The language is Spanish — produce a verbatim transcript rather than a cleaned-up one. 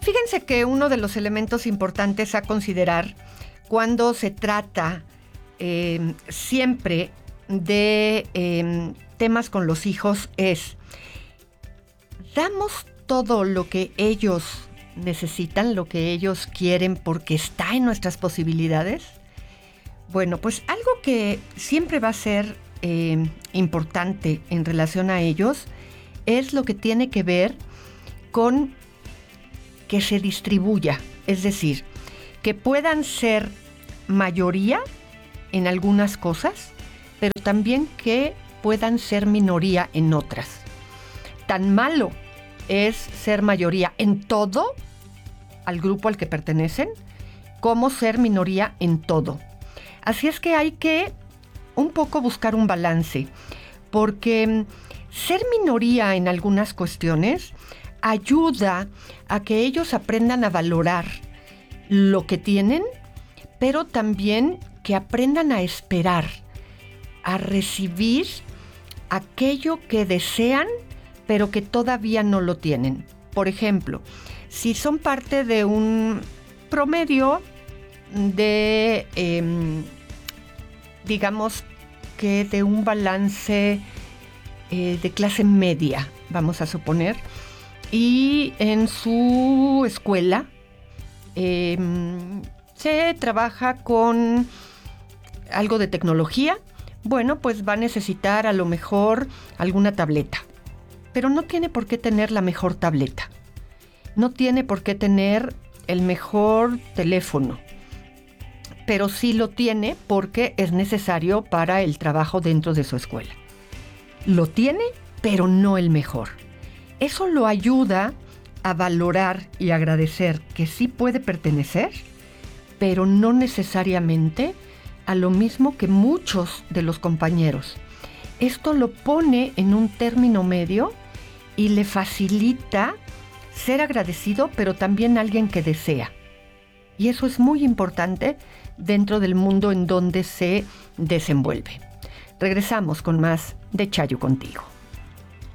Fíjense que uno de los elementos importantes a considerar cuando se trata eh, siempre de eh, temas con los hijos es, ¿damos todo lo que ellos necesitan, lo que ellos quieren porque está en nuestras posibilidades? Bueno, pues algo que siempre va a ser eh, importante en relación a ellos es lo que tiene que ver con que se distribuya, es decir, que puedan ser mayoría en algunas cosas, pero también que puedan ser minoría en otras. Tan malo es ser mayoría en todo, al grupo al que pertenecen, como ser minoría en todo. Así es que hay que un poco buscar un balance, porque ser minoría en algunas cuestiones ayuda a que ellos aprendan a valorar lo que tienen, pero también que aprendan a esperar, a recibir aquello que desean, pero que todavía no lo tienen. Por ejemplo, si son parte de un promedio de, eh, digamos que de un balance eh, de clase media, vamos a suponer, y en su escuela eh, se trabaja con algo de tecnología, bueno, pues va a necesitar a lo mejor alguna tableta, pero no tiene por qué tener la mejor tableta, no tiene por qué tener el mejor teléfono, pero sí lo tiene porque es necesario para el trabajo dentro de su escuela. Lo tiene, pero no el mejor. Eso lo ayuda a valorar y agradecer que sí puede pertenecer, pero no necesariamente a lo mismo que muchos de los compañeros. Esto lo pone en un término medio y le facilita ser agradecido, pero también alguien que desea. Y eso es muy importante dentro del mundo en donde se desenvuelve. Regresamos con más de Chayo Contigo.